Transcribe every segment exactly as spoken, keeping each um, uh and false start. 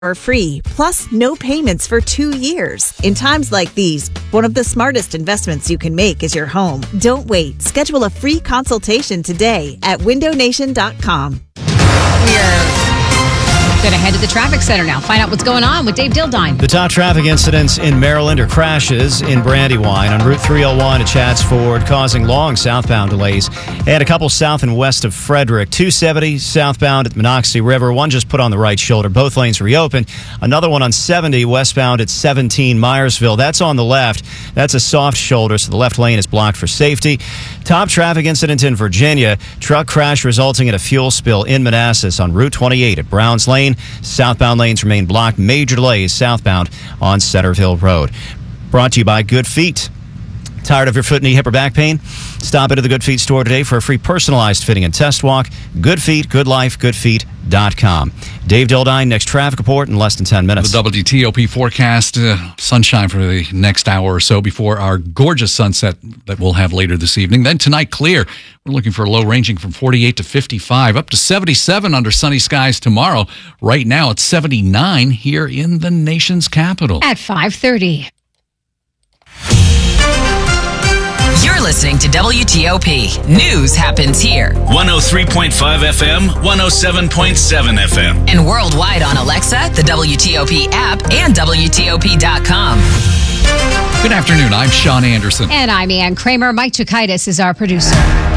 are free, plus no payments for two years. In times like these, one of the smartest investments you can make is your home. Don't wait. Schedule a free consultation today at window nation dot com. We're going to head to the traffic center now. Find out what's going on with Dave Dildine. The top traffic incidents in Maryland are crashes in Brandywine on Route three oh one at Chadds Ford, causing long southbound delays. And a couple south and west of Frederick. two seventy southbound at the Monocacy River. One just put on the right shoulder. Both lanes reopened. Another one on seventy westbound at seventeen Myersville. That's on the left. That's a soft shoulder, so the left lane is blocked for safety. Top traffic incident in Virginia. Truck crash resulting in a fuel spill in Manassas on Route twenty-eight at Browns Lane. Southbound lanes remain blocked. Major delays southbound on Centerville Road. Brought to you by Good Feet. Tired of your foot, knee, hip, or back pain? Stop into the Good Feet store today for a free personalized fitting and test walk. Good Feet, good life, good feet dot com. Dave Dildine, next traffic report in less than ten minutes. The W T O P forecast, uh, sunshine for the next hour or so before our gorgeous sunset that we'll have later this evening. Then tonight, clear. We're looking for a low ranging from forty-eight to fifty-five, up to seventy-seven under sunny skies tomorrow. Right now, it's seventy-nine here in the nation's capital. At five thirty. You're listening to W T O P. News happens here. one oh three point five F M, one oh seven point seven F M. And worldwide on Alexa, the W T O P app, and W T O P dot com. Good afternoon. I'm Sean Anderson. And I'm Ann Kramer. Mike Chikaitis is our producer.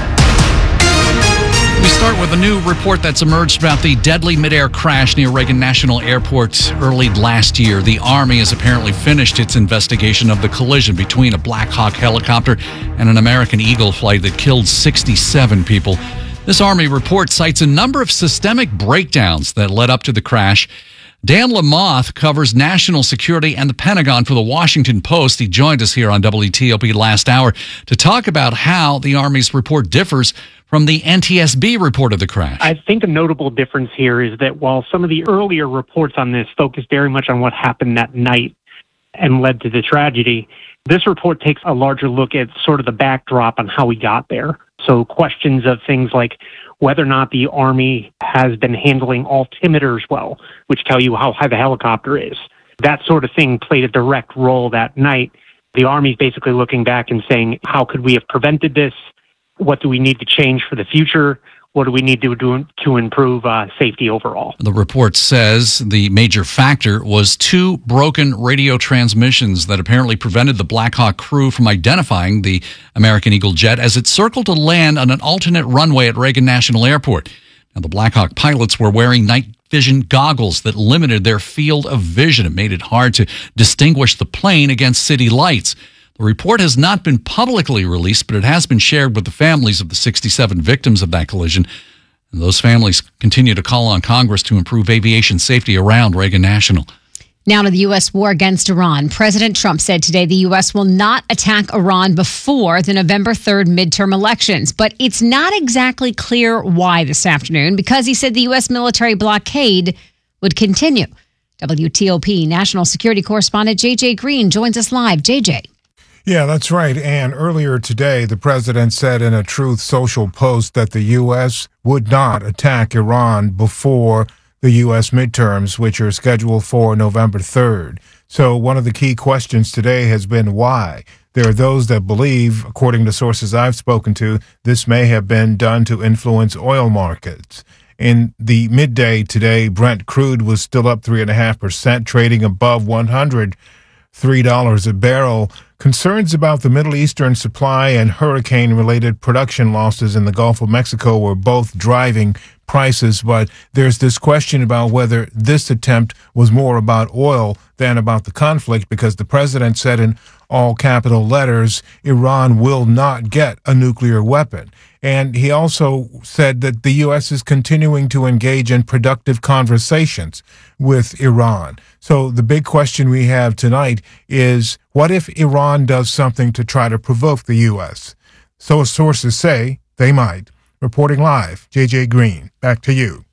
We start with a new report that's emerged about the deadly midair crash near Reagan National Airport early last year. The Army has apparently finished its investigation of the collision between a Black Hawk helicopter and an American Eagle flight that killed sixty-seven people. This Army report cites a number of systemic breakdowns that led up to the crash. Dan Lamothe covers national security and the Pentagon for the Washington Post. He joined us here on W T O P last hour to talk about how the Army's report differs from the N T S B report of the crash. I think a notable difference here is that while some of the earlier reports on this focused very much on what happened that night and led to the tragedy, this report takes a larger look at sort of the backdrop on how we got there. So questions of things like whether or not the Army has been handling altimeters well, which tell you how high the helicopter is. That sort of thing played a direct role that night. The Army's basically looking back and saying, how could we have prevented this? What do we need to change for the future? What do we need to do to improve uh, safety overall? The report says the major factor was two broken radio transmissions that apparently prevented the Black Hawk crew from identifying the American Eagle jet as it circled to land on an alternate runway at Reagan National Airport. Now, the Black Hawk pilots were wearing night vision goggles that limited their field of vision. It made it hard to distinguish the plane against city lights. The report has not been publicly released, but it has been shared with the families of the sixty-seven victims of that collision. And those families continue to call on Congress to improve aviation safety around Reagan National. Now to the U S war against Iran. President Trump said today the U S will not attack Iran before the November third midterm elections. But it's not exactly clear why this afternoon, because he said the U S military blockade would continue. W T O P national security correspondent J J Green joins us live. J J. Yeah, that's right. And earlier today, the president said in a Truth Social post that the U S would not attack Iran before the U S midterms, which are scheduled for November third. So one of the key questions today has been why. There are those that believe, according to sources I've spoken to, this may have been done to influence oil markets. In the midday today, Brent crude was still up three point five percent, trading above one hundred three dollars a barrel. Concerns about the Middle Eastern supply and hurricane-related production losses in the Gulf of Mexico were both driving prices, but there's this question about whether this attempt was more about oil than about the conflict, because the president said in all capital letters, Iran will not get a nuclear weapon. And he also said that the U S is continuing to engage in productive conversations with Iran. So the big question we have tonight is, what if Iran does something to try to provoke the U S? So sources say they might. Reporting live, J J Green, back to you.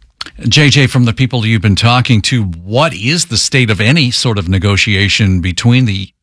J J, from the people you've been talking to, what is the state of any sort of negotiation between the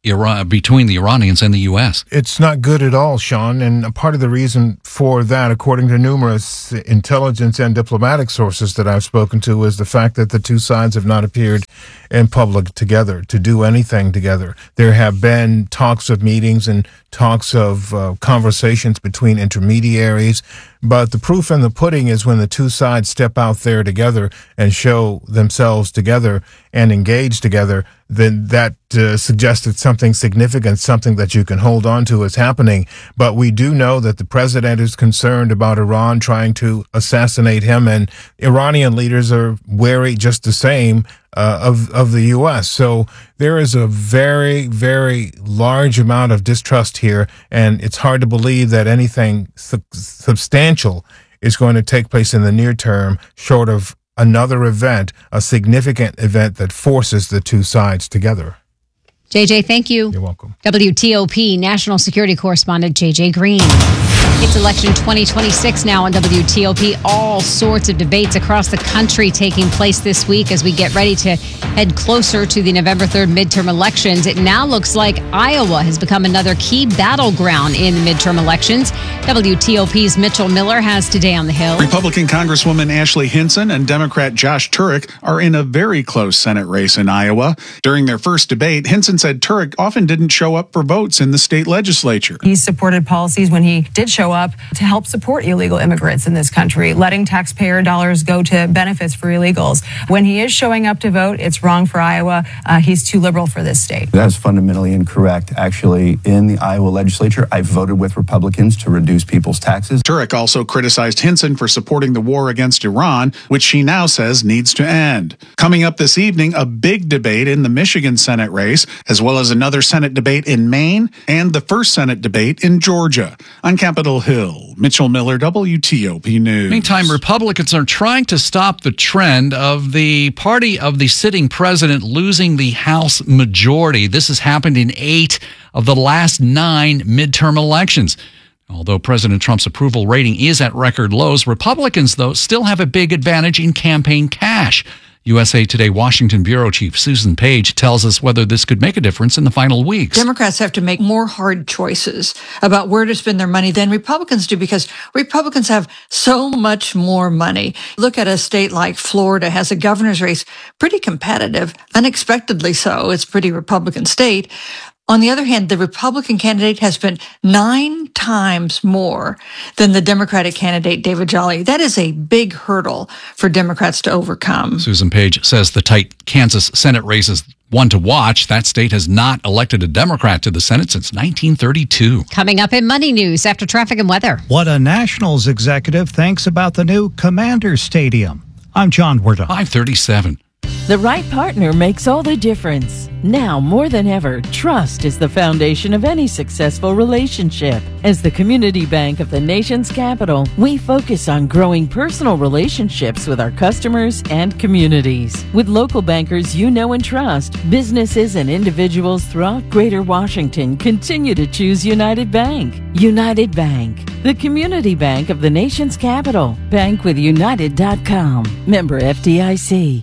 Iran, between the Iranians and the U S. It's not good at all, Sean, and a part of the reason for that, according to numerous intelligence and diplomatic sources that I've spoken to, is the fact that the two sides have not appeared in public together to do anything together. There have been talks of meetings and talks of uh, conversations between intermediaries, but the proof in the pudding is when the two sides step out there together and show themselves together and engage together, then that uh, suggests that something significant, something that you can hold on to is happening. But we do know that the president is concerned about Iran trying to assassinate him, and Iranian leaders are wary just the same uh, of, of the U S. So there is a very, very large amount of distrust here, and it's hard to believe that anything su- substantial is going to take place in the near term, short of another event, a significant event that forces the two sides together. J J, thank you. You're welcome. W T O P national security correspondent J J Green. It's election twenty twenty-six now on W T O P. All sorts of debates across the country taking place this week as we get ready to head closer to the November third midterm elections. It now looks like Iowa has become another key battleground in the midterm elections. W T O P's Mitchell Miller has Today on the Hill. Republican Congresswoman Ashley Hinson and Democrat Josh Turek are in a very close Senate race in Iowa. During their first debate, Hinson said Turek often didn't show up for votes in the state legislature. He supported policies when he did show up to help support illegal immigrants in this country, letting taxpayer dollars go to benefits for illegals. When he is showing up to vote, it's wrong for Iowa. Uh, he's too liberal for this state. That's fundamentally incorrect. Actually, in the Iowa legislature, I voted with Republicans to reduce people's taxes. Turek also criticized Hinson for supporting the war against Iran, which she now says needs to end. Coming up this evening, a big debate in the Michigan Senate race, as well as another Senate debate in Maine and the first Senate debate in Georgia. On Capitol Hill, Mitchell Miller, W T O P News. Meantime, Republicans are trying to stop the trend of the party of the sitting president losing the House majority. This has happened in eight of the last nine midterm elections. Although President Trump's approval rating is at record lows, Republicans, though, still have a big advantage in campaign cash. U S A Today Washington Bureau Chief Susan Page tells us whether this could make a difference in the final weeks. Democrats have to make more hard choices about where to spend their money than Republicans do because Republicans have so much more money. Look at a state like Florida has a governor's race pretty competitive, unexpectedly so. It's a pretty Republican state. On the other hand, the Republican candidate has spent nine times more than the Democratic candidate, David Jolly. That is a big hurdle for Democrats to overcome. Susan Page says the tight Kansas Senate race is one to watch. That state has not elected a Democrat to the Senate since nineteen thirty-two. Coming up in Money News after traffic and weather. What a Nationals executive thinks about the new Commander Stadium. I'm John Wardock. five thirty-seven. The right partner makes all the difference. Now more than ever, trust is the foundation of any successful relationship. As the community bank of the nation's capital, we focus on growing personal relationships with our customers and communities. With local bankers you know and trust, businesses and individuals throughout Greater Washington continue to choose United Bank. United Bank, the community bank of the nation's capital. Bank with United dot com. Member F D I C.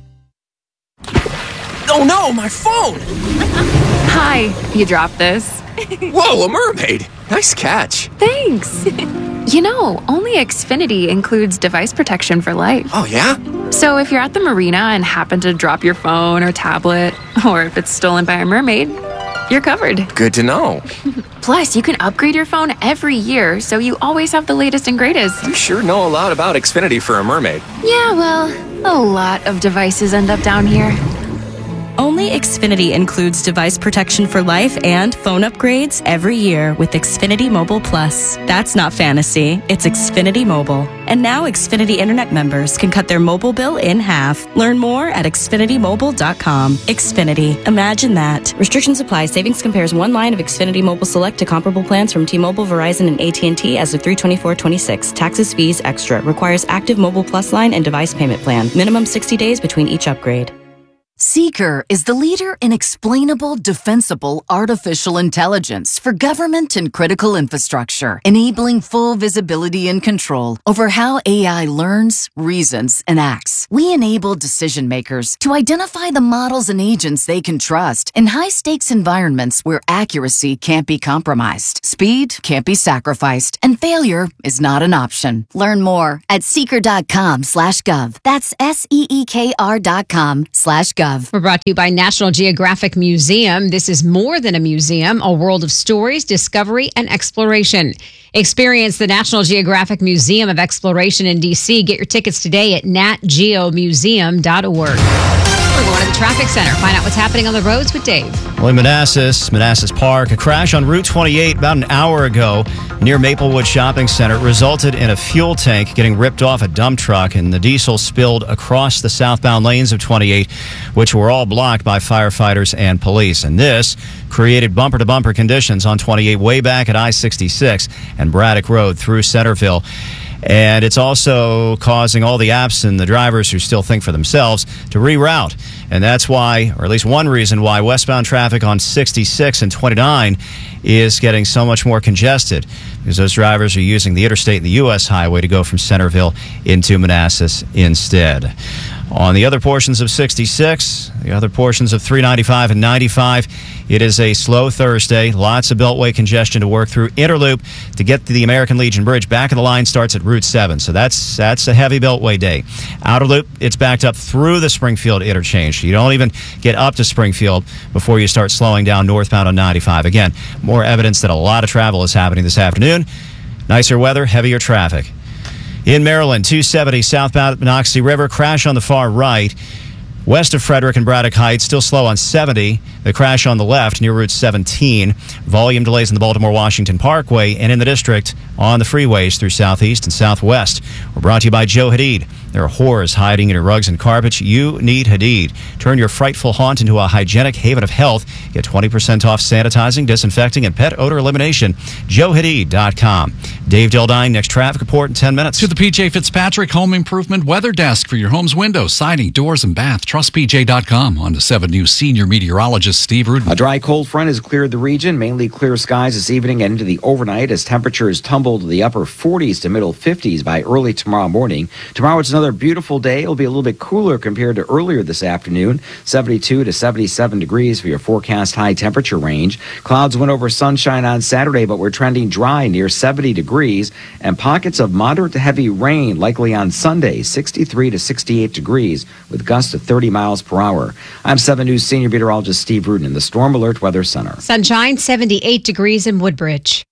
Oh no, my phone! Hi, you dropped this. Whoa, a mermaid! Nice catch. Thanks. You know, only Xfinity includes device protection for life. Oh yeah? So if you're at the marina and happen to drop your phone or tablet, or if it's stolen by a mermaid, you're covered. Good to know. Plus, you can upgrade your phone every year, so you always have the latest and greatest. You sure know a lot about Xfinity for a mermaid. Yeah, well, a lot of devices end up down here. Only Xfinity includes device protection for life and phone upgrades every year with Xfinity Mobile Plus. That's not fantasy, it's Xfinity Mobile. And now Xfinity Internet members can cut their mobile bill in half. Learn more at Xfinity Mobile dot com. Xfinity, imagine that. Restrictions apply. Savings compares one line of Xfinity Mobile Select to comparable plans from T-Mobile, Verizon, and A T and T as of three twenty-four twenty-six. Taxes, fees, extra. Requires active Mobile Plus line and device payment plan. Minimum sixty days between each upgrade. Seeker is the leader in explainable, defensible artificial intelligence for government and critical infrastructure, enabling full visibility and control over how A I learns, reasons, and acts. We enable decision makers to identify the models and agents they can trust in high-stakes environments where accuracy can't be compromised, speed can't be sacrificed, and failure is not an option. Learn more at seeker.com slash gov. That's S-E-E-K-R dot com slash gov. We're brought to you by National Geographic Museum. This is more than a museum, a world of stories, discovery, and exploration. Experience the National Geographic Museum of Exploration in D C. Get your tickets today at nat geo museum dot org. We're going to the traffic center. Find out what's happening on the roads with Dave. Well, in Manassas, Manassas Park, a crash on Route twenty-eight about an hour ago near Maplewood Shopping Center resulted in a fuel tank getting ripped off a dump truck, and the diesel spilled across the southbound lanes of twenty-eight, which were all blocked by firefighters and police. And this created bumper-to-bumper conditions on twenty-eight way back at I sixty-six and Braddock Road through Centerville. And it's also causing all the apps and the drivers who still think for themselves to reroute. And that's why, or at least one reason why, westbound traffic on sixty-six and twenty-nine is getting so much more congested, because those drivers are using the interstate and the U S highway to go from Centerville into Manassas instead. On the other portions of sixty-six, the other portions of three ninety-five and ninety-five, it is a slow Thursday. Lots of Beltway congestion to work through. Interloop to get to the American Legion Bridge. Back of the line starts at Route seven, so that's that's a heavy Beltway day. Outer Loop, it's backed up through the Springfield interchange. You don't even get up to Springfield before you start slowing down northbound on ninety-five. Again, more evidence that a lot of travel is happening this afternoon. Nicer weather, heavier traffic. In Maryland, two seventy southbound at Monocacy River, crash on the far right. West of Frederick and Braddock Heights, still slow on seventy. The crash on the left near Route seventeen. Volume delays in the Baltimore-Washington Parkway and in the district on the freeways through southeast and southwest. We're brought to you by Joe Hadid. There are horrors hiding in your rugs and carpets. You need Hadid. Turn your frightful haunt into a hygienic haven of health. Get twenty percent off sanitizing, disinfecting, and pet odor elimination. joe hadid dot com. Dave Dildine, next traffic report in ten minutes. To the P J Fitzpatrick Home Improvement Weather Desk for your home's windows, siding, doors, and bath. Trust P J dot com. On to seven News senior meteorologist Steve Rudin. A dry cold front has cleared the region. Mainly clear skies this evening and into the overnight as temperatures tumble to the upper forties to middle fifties by early tomorrow morning. Tomorrow it's another beautiful day. It'll be a little bit cooler compared to earlier this afternoon. seventy-two to seventy-seven degrees for your forecast high temperature range. Clouds went over sunshine on Saturday, but we're trending dry near seventy degrees, and pockets of moderate to heavy rain likely on Sunday, sixty-three to sixty-eight degrees with gusts of thirty miles per hour. I'm seven News senior meteorologist Steve Rudin in the Storm Alert Weather Center. Sunshine, seventy-eight degrees in Woodbridge.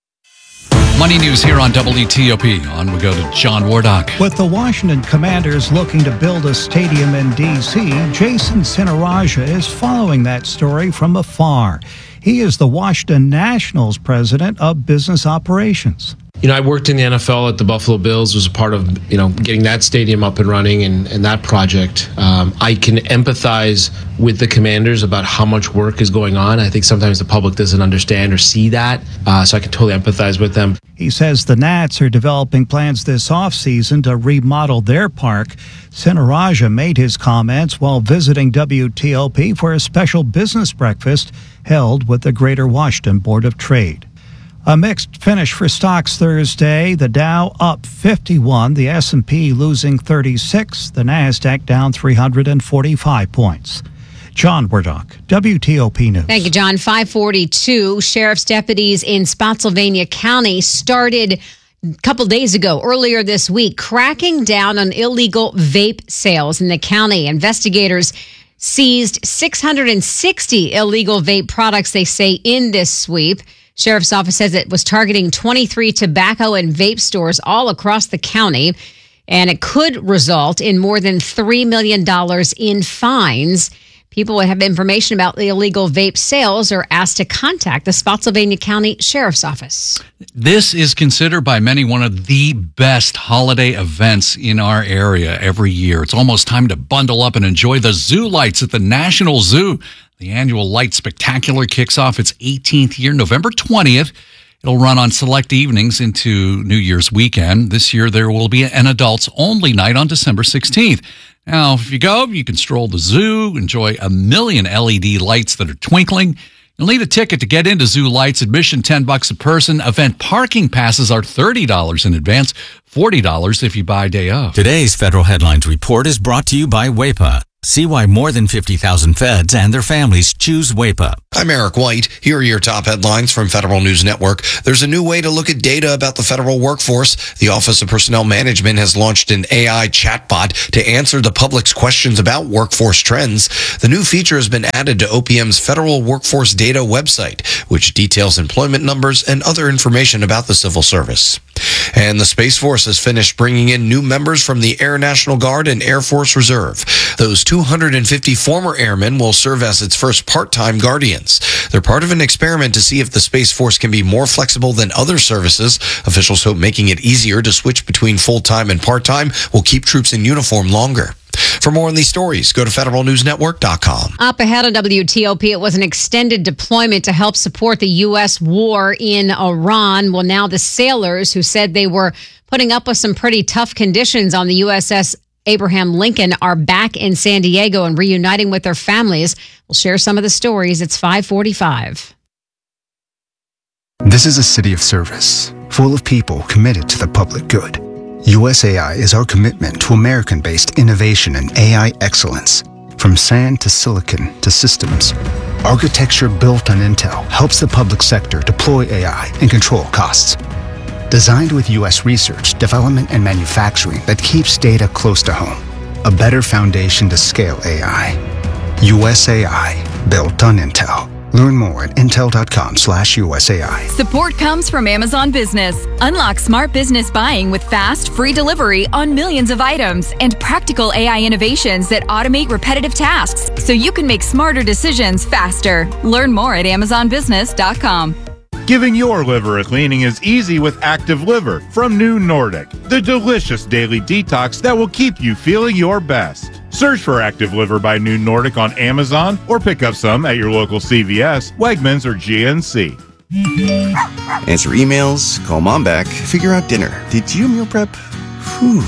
Money news here on W T O P. On we go to John Wardock. With the Washington Commanders looking to build a stadium in D C, Jason Sinaraja is following that story from afar. He is the Washington Nationals president of business operations. You know, I worked in the N F L at the Buffalo Bills, was a part of, you know, getting that stadium up and running and, and that project. Um, I can empathize with the Commanders about how much work is going on. I think sometimes the public doesn't understand or see that, uh, so I can totally empathize with them. He says the Nats are developing plans this offseason to remodel their park. Sinaraja made his comments while visiting W T O P for a special business breakfast held with the Greater Washington Board of Trade. A mixed finish for stocks Thursday. The Dow up fifty-one, the S and P losing thirty-six, the Nasdaq down three hundred forty-five points. John Wardock, W T O P News. Thank you, John. five forty-two, sheriff's deputies in Spotsylvania County started a couple days ago, earlier this week, cracking down on illegal vape sales in the county. Investigators seized six hundred sixty illegal vape products, they say, in this sweep. Sheriff's office says it was targeting twenty-three tobacco and vape stores all across the county, and it could result in more than three million dollars in fines. People who have information about the illegal vape sales are asked to contact the Spotsylvania County Sheriff's Office. This is considered by many one of the best holiday events in our area every year. It's almost time to bundle up and enjoy the zoo lights at the National Zoo. The annual Light Spectacular kicks off its eighteenth year, November twentieth. It'll run on select evenings into New Year's weekend. This year, there will be an adults-only night on December sixteenth. Now, if you go, you can stroll the zoo, enjoy a million L E D lights that are twinkling. You'll need a ticket to get into Zoo Lights. Admission ten bucks a person. Event parking passes are thirty dollars in advance, forty dollars if you buy day of. Today's Federal Headlines Report is brought to you by W A P A. See why more than fifty thousand feds and their families choose W A P A. I'm Eric White. Here are your top headlines from Federal News Network. There's a new way to look at data about the federal workforce. The Office of Personnel Management has launched an A I chatbot to answer the public's questions about workforce trends. The new feature has been added to O P M's Federal Workforce Data website, which details employment numbers and other information about the civil service. And the Space Force has finished bringing in new members from the Air National Guard and Air Force Reserve. Those two hundred fifty former airmen will serve as its first part-time guardians. They're part of an experiment to see if the Space Force can be more flexible than other services. Officials hope making it easier to switch between full-time and part-time will keep troops in uniform longer. For more on these stories, go to federal news network dot com. Up ahead on W T O P, it was an extended deployment to help support the U S war in Iran. Well, now the sailors who said they were putting up with some pretty tough conditions on the U S S Abraham Lincoln are back in San Diego and reuniting with their families. We'll share some of the stories. It's five forty-five. This is a city of service, full of people committed to the public good. U S A I is our commitment to American-based innovation and A I excellence. From sand to silicon to systems, architecture built on Intel helps the public sector deploy A I and control costs. Designed with U S research, development, and manufacturing that keeps data close to home. A better foundation to scale A I. U S A I, built on Intel. Learn more at intel.com slash USAI. Support comes from Amazon Business. Unlock smart business buying with fast, free delivery on millions of items and practical A I innovations that automate repetitive tasks so you can make smarter decisions faster. Learn more at amazon business dot com. Giving your liver a cleaning is easy with Active Liver from New Nordic, the delicious daily detox that will keep you feeling your best. Search for Active Liver by New Nordic on Amazon or pick up some at your local C V S, Wegmans, or G N C. Answer emails, call mom back, figure out dinner. Did you meal prep? Whew.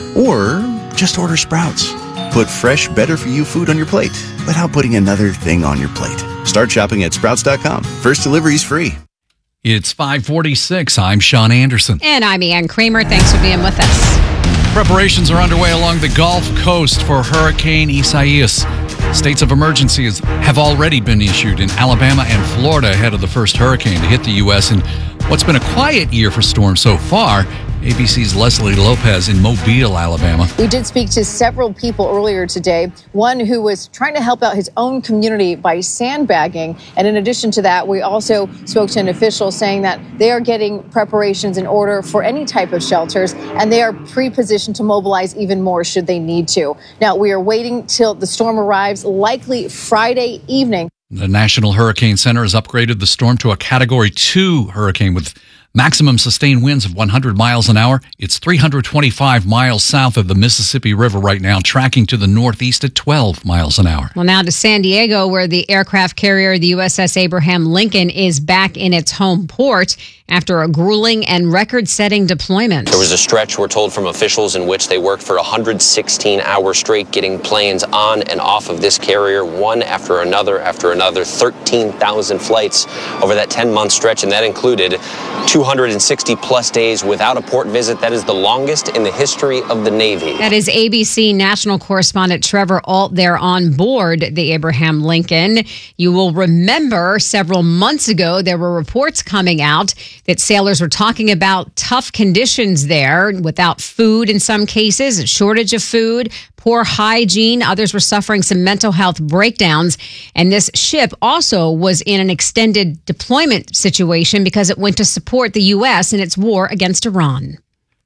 Or just order Sprouts. Put fresh, better-for-you food on your plate without putting another thing on your plate. Start shopping at sprouts dot com. First delivery's free. It's five forty-six. I'm Sean Anderson. And I'm Ann Kramer. Thanks for being with us. Preparations are underway along the Gulf Coast for Hurricane Isaias. States of emergency have already been issued in Alabama and Florida ahead of the first hurricane to hit the U S in what's been a quiet year for storms so far. A B C's Leslie Lopez in Mobile, Alabama. We did speak to several people earlier today, one who was trying to help out his own community by sandbagging. And in addition to that, we also spoke to an official saying that they are getting preparations in order for any type of shelters, and they are pre-positioned to mobilize even more should they need to. Now, we are waiting till the storm arrives, likely Friday evening. The National Hurricane Center has upgraded the storm to a Category two hurricane with maximum sustained winds of one hundred miles an hour. It's three hundred twenty-five miles south of the Mississippi River right now, tracking to the northeast at twelve miles an hour. Well, now to San Diego, where the aircraft carrier, the U S S Abraham Lincoln, is back in its home port after a grueling and record-setting deployment. There was a stretch, we're told from officials, in which they worked for one hundred sixteen hours straight, getting planes on and off of this carrier, one after another after another, thirteen thousand flights over that ten-month stretch, and that included two hundred sixty plus days without a port visit. That is the longest in the history of the Navy. That is A B C national correspondent Trevor Ault there on board the Abraham Lincoln. You will remember several months ago there were reports coming out that sailors were talking about tough conditions there, without food in some cases, a shortage of food, poor hygiene. Others were suffering some mental health breakdowns. And this ship also was in an extended deployment situation because it went to support the U S in its war against Iran.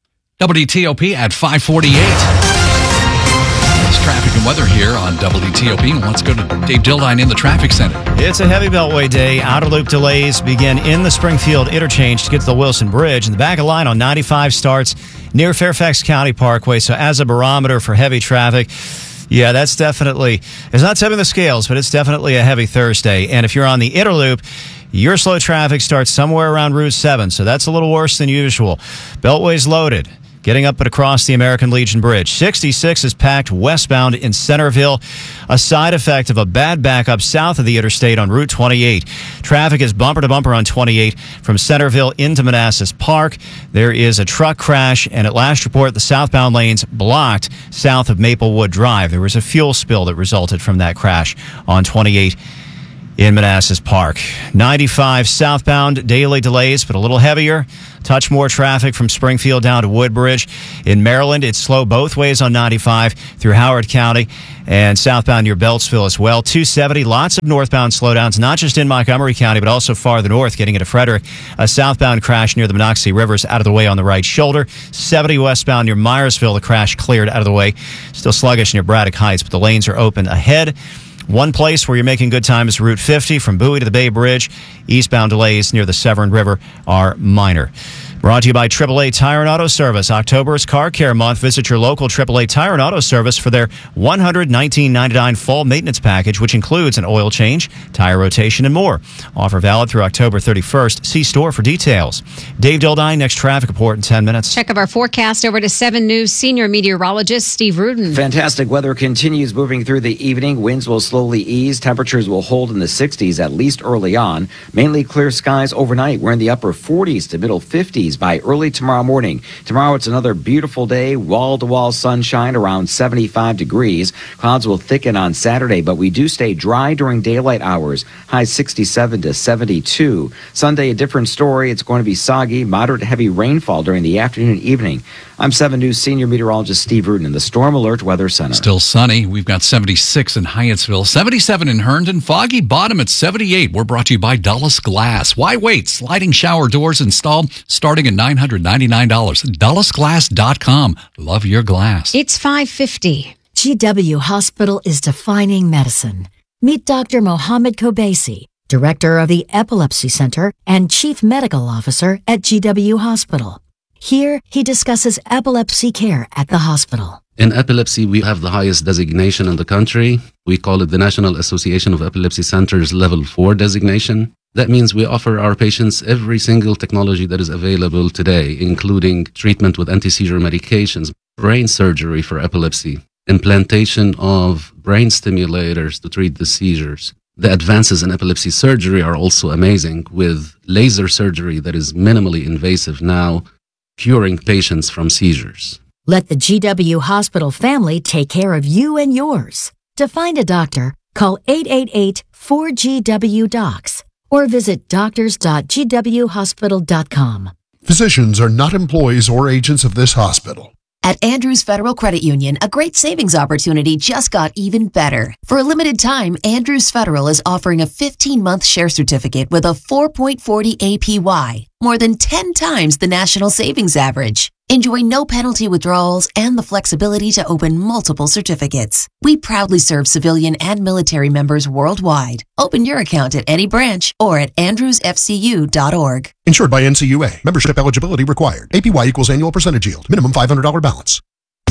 W T O P at five forty-eight. It's traffic and weather here on W T O P. Let's go to Dave Dildine in the traffic center. It's a heavy beltway day. Outer loop delays begin in the Springfield interchange to get to the Wilson Bridge. And the back of line on ninety-five starts near Fairfax County Parkway. So as a barometer for heavy traffic, yeah, that's definitely, it's not tipping the scales, but it's definitely a heavy Thursday. And if you're on the Interloop, Your slow traffic starts somewhere around Route seven, so that's a little worse than usual. Beltway's loaded. Getting up and across the American Legion Bridge. sixty-six is packed westbound in Centerville, a side effect of a bad backup south of the interstate on Route twenty-eight. Traffic is bumper to bumper on twenty-eight from Centerville into Manassas Park. There is a truck crash, and at last report, the southbound lanes blocked south of Maplewood Drive. There was a fuel spill that resulted from that crash on twenty-eight in Manassas Park. ninety-five southbound, daily delays, but a little heavier. Touch more traffic from Springfield down to Woodbridge. In Maryland, it's slow both ways on ninety-five through Howard County and southbound near Beltsville as well. two seventy, lots of northbound slowdowns, not just in Montgomery County, but also farther north, getting into Frederick. A southbound crash near the Monocacy Rivers out of the way on the right shoulder. seventy westbound near Myersville, the crash cleared out of the way. Still sluggish near Braddock Heights, but the lanes are open ahead. One place where you're making good time is Route fifty from Bowie to the Bay Bridge. Eastbound delays near the Severn River are minor. Brought to you by triple A Tire and Auto Service. October is Car Care Month. Visit your local triple A Tire and Auto Service for their one hundred nineteen ninety-nine fall maintenance package, which includes an oil change, tire rotation, and more. Offer valid through October thirty-first. See store for details. Dave Dildine, next traffic report in ten minutes. Check of our forecast over to seven News senior meteorologist Steve Rudin. Fantastic weather continues moving through the evening. Winds will slowly ease. Temperatures will hold in the sixties, at least early on. Mainly clear skies overnight. We're in the upper forties to middle fifties by early tomorrow morning. Tomorrow it's another beautiful day, wall-to-wall sunshine around seventy-five degrees. Clouds will thicken on Saturday, but we do stay dry during daylight hours. High sixty-seven to seventy-two. Sunday, a different story. It's going to be soggy, moderate to heavy rainfall during the afternoon and evening. I'm seven News senior meteorologist Steve Rudin in the Storm Alert Weather Center. Still sunny. We've got seventy-six in Hyattsville, seventy-seven in Herndon, foggy bottom at seventy-eight. We're brought to you by Dulles Glass. Why wait? Sliding shower doors installed starting at nine hundred ninety-nine dollars. Dulles Glass dot com. Love your glass. It's five fifty. G W Hospital is defining medicine. Meet Doctor Mohammed Kobaisi, Director of the Epilepsy Center and Chief Medical Officer at G W Hospital. Here, he discusses epilepsy care at the hospital. In epilepsy, we have the highest designation in the country. We call it the National Association of Epilepsy Centers Level four designation. That means we offer our patients every single technology that is available today, including treatment with anti-seizure medications, brain surgery for epilepsy, implantation of brain stimulators to treat the seizures. The advances in epilepsy surgery are also amazing, with laser surgery that is minimally invasive now, curing patients from seizures. Let the G W Hospital family take care of you and yours. To find a doctor, call eight eight eight, four G W, D O C S or visit doctors dot g w hospital dot com. Physicians are not employees or agents of this hospital. At Andrews Federal Credit Union, a great savings opportunity just got even better. For a limited time, Andrews Federal is offering a fifteen-month share certificate with a four point four zero A P Y, more than ten times the national savings average. Enjoy no penalty withdrawals and the flexibility to open multiple certificates. We proudly serve civilian and military members worldwide. Open your account at any branch or at andrews f c u dot org. Insured by N C U A. Membership eligibility required. A P Y equals annual percentage yield. Minimum five hundred dollars balance.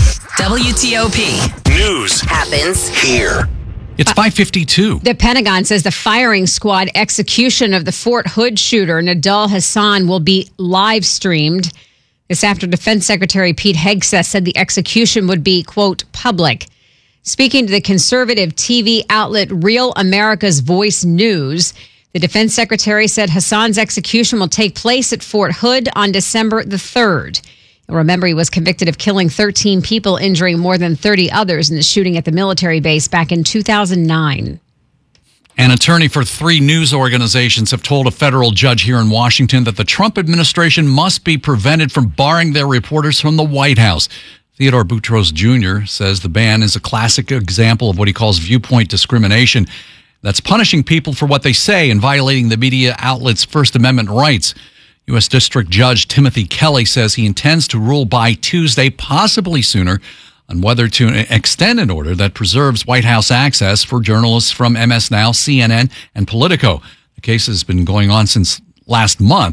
W T O P. News happens here. It's five fifty-two. The Pentagon says the firing squad execution of the Fort Hood shooter, Nidal Hasan, will be live streamed. This after Defense Secretary Pete Hegseth said the execution would be, quote, public. Speaking to the conservative T V outlet Real America's Voice News, the Defense Secretary said Hassan's execution will take place at Fort Hood on December the third. Remember, he was convicted of killing thirteen people, injuring more than thirty others in the shooting at the military base back in two thousand nine. An attorney for three news organizations have told a federal judge here in Washington that the Trump administration must be prevented from barring their reporters from the White House. Theodore Boutros Junior says the ban is a classic example of what he calls viewpoint discrimination that's punishing people for what they say and violating the media outlet's First Amendment rights. U S District Judge Timothy Kelly says he intends to rule by Tuesday, possibly sooner, on whether to extend an order that preserves White House access for journalists from M S Now, C N N, and Politico. The case has been going on since last month.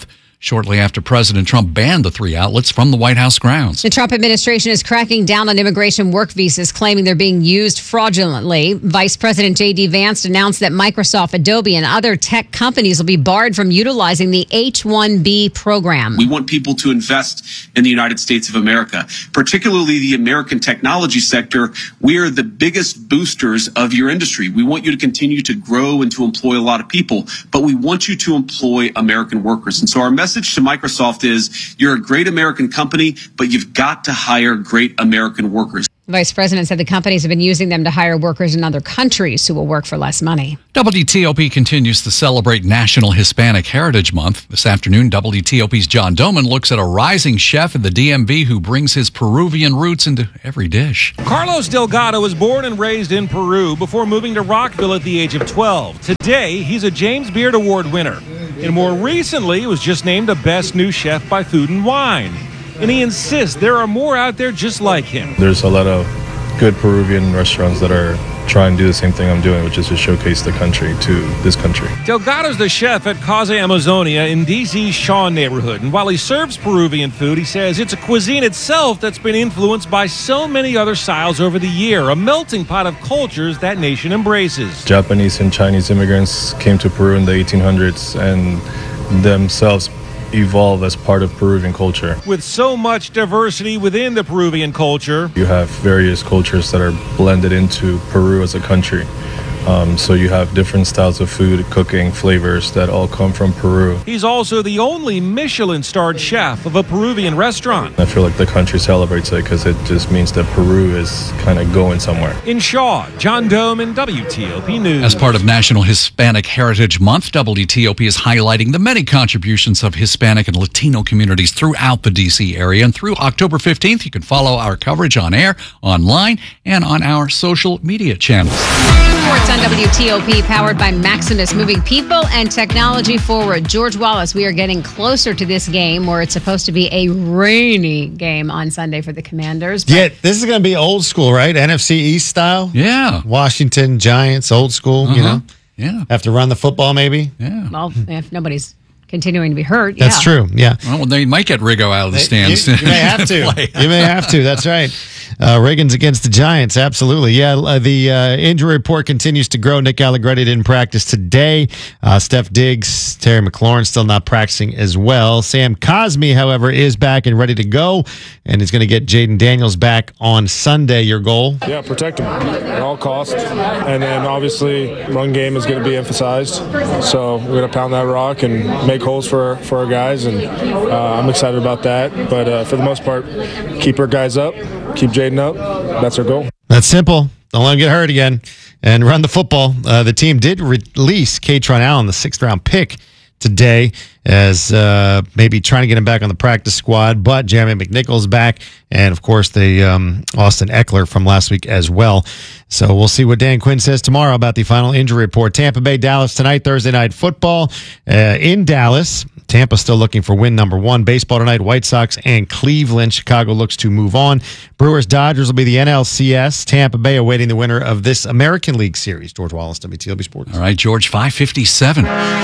shortly after President Trump banned the three outlets from the White House grounds. The Trump administration is cracking down on immigration work visas, claiming they're being used fraudulently. Vice President J D Vance announced that Microsoft, Adobe, and other tech companies will be barred from utilizing the H one B program. We want people to invest in the United States of America, particularly the American technology sector. We are the biggest boosters of your industry. We want you to continue to grow and to employ a lot of people, but we want you to employ American workers. And so our message to Microsoft is you're a great American company, but you've got to hire great American workers. The Vice President said the companies have been using them to hire workers in other countries who will work for less money. W T O P continues to celebrate National Hispanic Heritage Month. This afternoon, W T O P's John Doman looks at a rising chef in the D M V who brings his Peruvian roots into every dish. Carlos Delgado was born and raised in Peru before moving to Rockville at the age of twelve. Today, he's a James Beard Award winner. And more recently, he was just named the best new chef by Food and Wine. And he insists there are more out there just like him. There's a lot of good Peruvian restaurants that are trying to do the same thing I'm doing, which is to showcase the country to this country. Delgado's the chef at Casa Amazonia in D C's Shaw neighborhood. And while he serves Peruvian food, he says it's a cuisine itself that's been influenced by so many other styles over the year, a melting pot of cultures that nation embraces. Japanese and Chinese immigrants came to Peru in the eighteen hundreds and themselves evolved as part of Peruvian culture. With so much diversity within the Peruvian culture, you have various cultures that are blended into Peru as a country. Um, so you have different styles of food, cooking, flavors that all come from Peru. He's also the only Michelin-starred chef of a Peruvian restaurant. I feel like the country celebrates it because it just means that Peru is kind of going somewhere. In Shaw, John Doman, W T O P News. As part of National Hispanic Heritage Month, W T O P is highlighting the many contributions of Hispanic and Latino communities throughout the D C area. And through October fifteenth, you can follow our coverage on air, online, and on our social media channels. Sports on W T O P, powered by Maximus, moving people and technology forward. George Wallace, we are getting closer to this game where it's supposed to be a rainy game on Sunday for the Commanders. But yeah, this is going to be old school, right? N F C East style? Yeah. Washington Giants, old school, uh-huh. you know? Yeah. Have to run the football, maybe? Yeah. Well, if nobody's continuing to be hurt, That's yeah. true, yeah. Well, they might get Riggo out of the stands. You, you may have to. You may have to, that's right. Uh, Reagan's against the Giants, absolutely. Yeah, uh, the uh, injury report continues to grow. Nick Allegretti didn't practice today. Uh, Steph Diggs, Terry McLaurin still not practicing as well. Sam Cosmi, however, is back and ready to go, and is going to get Jaden Daniels back on Sunday. Your goal? Yeah, protect him at all costs. And then obviously run game is going to be emphasized. So we're going to pound that rock and make holes for, for our guys, and uh, I'm excited about that. But uh, for the most part, keep our guys up, keep Jaden up. That's our goal. That's simple. Don't let him get hurt again. And run the football. Uh, the team did release Katron Allen, the sixth round pick, today, as uh, maybe trying to get him back on the practice squad. But Jeremy McNichols back, and of course the um, Austin Eckler from last week as well. So we'll see what Dan Quinn says tomorrow about the final injury report. Tampa Bay, Dallas tonight, Thursday night football uh, in Dallas. Tampa still looking for win number one. Baseball tonight, White Sox and Cleveland. Chicago looks to move on. Brewers, Dodgers will be the N L C S. Tampa Bay awaiting the winner of this American League Series. George Wallace, W T O P Sports. All right, George, five fifty-seven.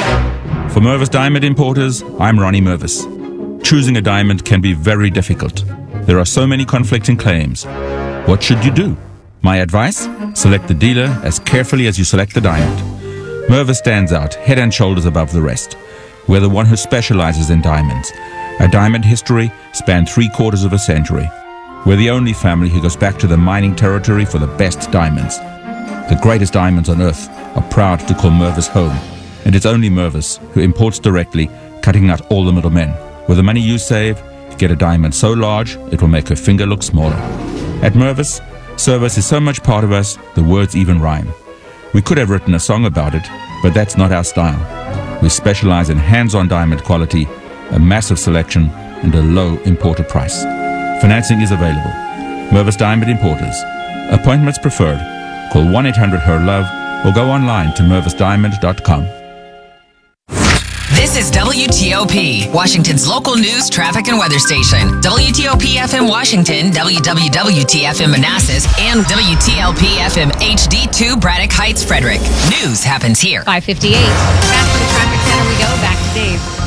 For Mervis Diamond Importers, I'm Ronnie Mervis. Choosing a diamond can be very difficult. There are so many conflicting claims. What should you do? My advice? Select the dealer as carefully as you select the diamond. Mervis stands out head and shoulders above the rest. We're the one who specializes in diamonds. Our diamond history spanned three quarters of a century. We're the only family who goes back to the mining territory for the best diamonds. The greatest diamonds on earth are proud to call Mervis home. And it's only Mervis who imports directly, cutting out all the middlemen. With the money you save, get a diamond so large it will make her finger look smaller. At Mervis, service is so much part of us, the words even rhyme. We could have written a song about it, but that's not our style. We specialize in hands-on diamond quality, a massive selection, and a low importer price. Financing is available. Mervis Diamond Importers. Appointments preferred. Call one eight hundred H E R LOVE or go online to mervis diamond dot com. This is W T O P, Washington's local news, traffic, and weather station. W T O P F M Washington, W W W T F M Manassas, and W T L P F M H D two Braddock Heights, Frederick. News happens here. five fifty-eight. Back to the traffic center we go. Back to Dave.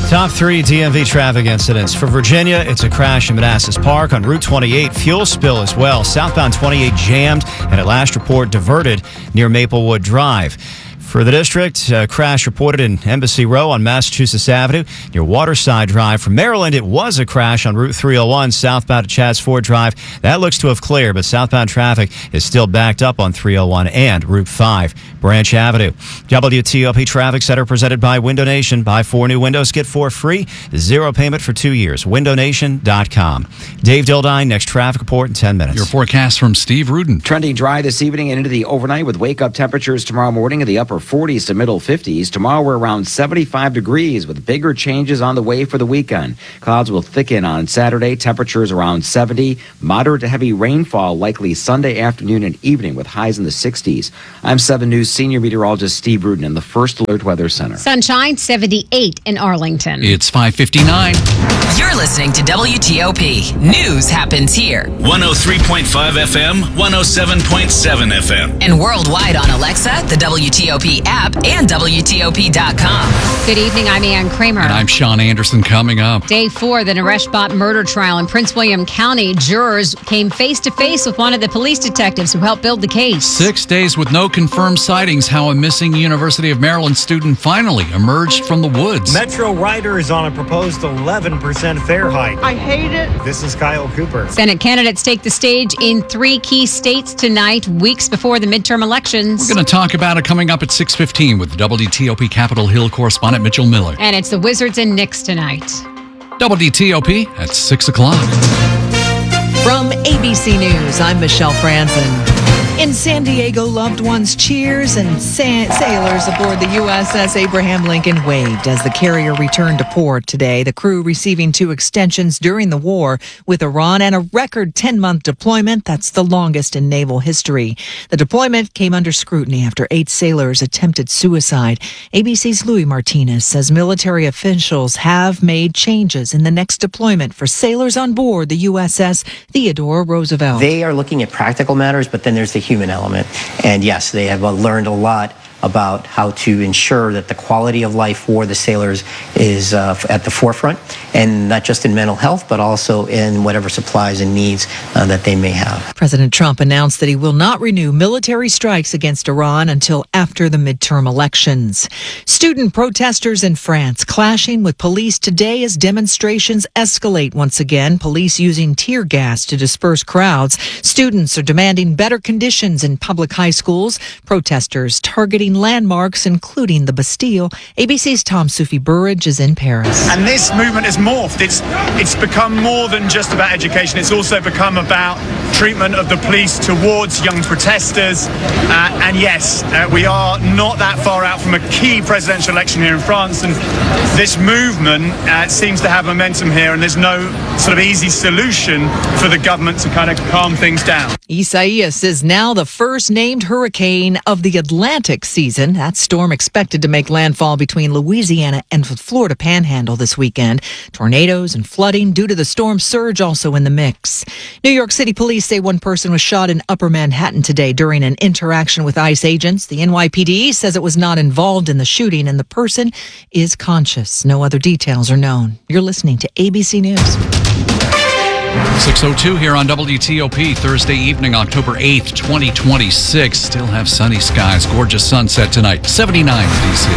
Top three D M V traffic incidents. For Virginia, it's a crash in Manassas Park on Route twenty-eight. Fuel spill as well. Southbound twenty-eight jammed and at last report diverted near Maplewood Drive. For the district, a crash reported in Embassy Row on Massachusetts Avenue near Waterside Drive. For Maryland, it was a crash on Route three oh one southbound to Chadds Ford Drive. That looks to have cleared, but southbound traffic is still backed up on three oh one and Route five, Branch Avenue. W T O P Traffic Center presented by Window Nation. Buy four new windows, get four free. Zero payment for two years. window nation dot com. Dave Dildine, next traffic report in ten minutes. Your forecast from Steve Rudin. Trending dry this evening and into the overnight with wake-up temperatures tomorrow morning in the upper forties to middle fifties. Tomorrow we're around seventy-five degrees with bigger changes on the way for the weekend. Clouds will thicken on Saturday. Temperatures around seventy. Moderate to heavy rainfall likely Sunday afternoon and evening with highs in the sixties. I'm seven News senior meteorologist Steve Rudin in the First Alert Weather Center. Sunshine, seventy-eight in Arlington. It's five fifty-nine. You're listening to W T O P. News happens here. one oh three point five F M, one oh seven point seven F M. And worldwide on Alexa, the W T O P app, and W T O P dot com. Good evening, I'm Ann Kramer. And I'm Sean Anderson. Coming up. Day four of the Naresh Bhatt murder trial in Prince William County. Jurors came face to face with one of the police detectives who helped build the case. Six days with no confirmed sightings. How a missing University of Maryland student finally emerged from the woods. Metro Rider is on a proposed eleven percent fare hike. I hate it. This is Kyle Cooper. Senate candidates take the stage in three key states tonight, weeks before the midterm elections. We're going to talk about it coming up at six fifteen with W T O P Capitol Hill correspondent Mitchell Miller. And it's the Wizards and Knicks tonight. W T O P at six o'clock. From A B C News, I'm Michelle Franzen. In San Diego, loved ones cheers and sa- sailors aboard the U S S Abraham Lincoln waved as the carrier returned to port today. The crew receiving two extensions during the war with Iran and a record ten-month deployment. That's the longest in naval history. The deployment came under scrutiny after eight sailors attempted suicide. A B C's Louis Martinez says military officials have made changes in the next deployment for sailors on board the U S S Theodore Roosevelt. They are looking at practical matters, but then there's the human element. And yes, they have learned a lot about how to ensure that the quality of life for the sailors is uh, at the forefront, and not just in mental health, but also in whatever supplies and needs uh, that they may have. President Trump announced that he will not renew military strikes against Iran until after the midterm elections. Student protesters in France clashing with police today as demonstrations escalate once again, police using tear gas to disperse crowds. Students are demanding better conditions in public high schools. Protesters targeting landmarks, including the Bastille. A B C's Tom Sufi Burridge is in Paris. And this movement has morphed. It's it's become more than just about education. It's also become about treatment of the police towards young protesters. Uh, and yes, uh, we are not that far out from a key presidential election here in France. And this movement uh, seems to have momentum here. And there's no sort of easy solution for the government to kind of calm things down. Isaias is now the first named hurricane of the Atlantic season. That storm expected to make landfall between Louisiana and the Florida Panhandle this weekend. Tornadoes and flooding due to the storm surge also in the mix. New York City police say one person was shot in Upper Manhattan today during an interaction with ICE agents. The N Y P D says it was not involved in the shooting and the person is conscious. No other details are known. You're listening to A B C News. six oh two here on W T O P, Thursday evening, October eighth, twenty twenty-six. Still have sunny skies, gorgeous sunset tonight, seventy-nine in D C.